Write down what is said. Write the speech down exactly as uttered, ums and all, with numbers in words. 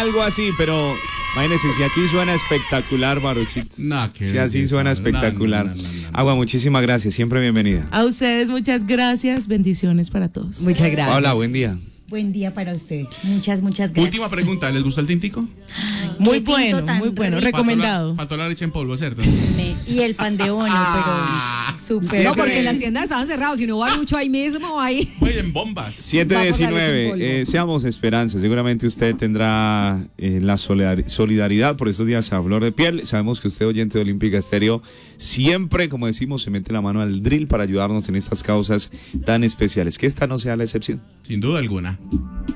algo así, pero imagínense, si aquí suena espectacular, Baruchit. No, que si así suena espectacular. No, no, no, no, no. Agua, muchísimas gracias, siempre bienvenida. A ustedes muchas gracias, bendiciones para todos. Muchas gracias. Hola, buen día. Buen día para usted. Muchas, muchas gracias. Última pregunta, ¿les gustó el tintico? Muy Qué bueno, tinto tan muy bueno, rico. recomendado. Para toda la leche en polvo, ¿cierto? Me- Y el pan de bono, pero súper. No, porque rico. las tiendas estaban cerradas, si no va mucho ahí mismo, ahí. Oye, en bombas. siete Vamos a darle diecinueve, un polvo. eh, seamos esperanza. Seguramente usted tendrá eh, la solidar- solidaridad por estos días a flor de piel. Sabemos que usted, oyente de Olímpica Estéreo, siempre, como decimos, se mete la mano al drill para ayudarnos en estas causas tan especiales. Que esta no sea la excepción. Sin duda alguna.